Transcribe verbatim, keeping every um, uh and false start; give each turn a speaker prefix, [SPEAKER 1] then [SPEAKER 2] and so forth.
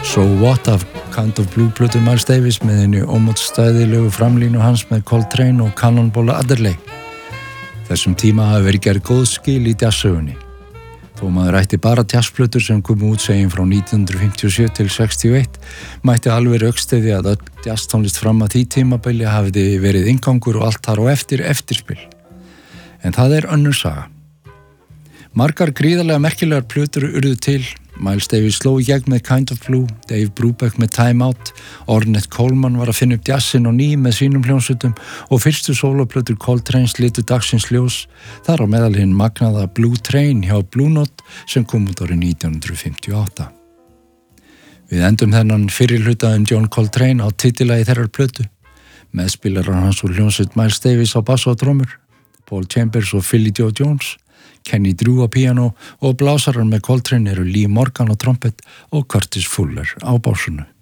[SPEAKER 1] So What af Kind of Blue plötu Miles Davis með henni ómótstæðilegu framlínu hans með Coltrane og Cannonball Adderley. Þessum tíma hafi verið gerð góð skil í jazzsögunni. Þó maður ætti bara jazzplötur sem komu út segjum frá nítján hundruð fimmtíu og sjö til sextíu og eitt, mætti alveg rökstyðja að öll jazztónlist fram að því tímabili hafiði verið inngangur og allt þar og eftir eftirspil. En það er önnur saga. Margar gríðarlega merkilegar plötur urðu til. Miles Davis sló í gegn með Kind of Blue, Dave Brubeck með Time Out, Ornette Coleman var að finna upp jazzin og ný með sínum hljómsveitum og fyrstu sóloplötur Coltrane slitu dagsins ljós, þar á meðal hinn magnaða Blue Train hjá Blue Note sem kom út árið nítján hundruð fimmtíu og átta. Við endum þennan fyrri hluta um John Coltrane á titilagi þeirrar plötu. Meðspilarar hans og hljómsveit Miles Davis á bass og trommur, Paul Chambers og Philly Joe Jones, Kenny Drew á piano og blásarar með Coltrane eru Lee Morgan á trompet og Curtis Fuller á básunu.